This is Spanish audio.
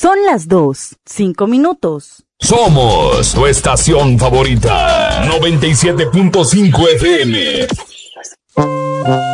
Son las 2:05. Somos tu estación favorita, 97.5 FM.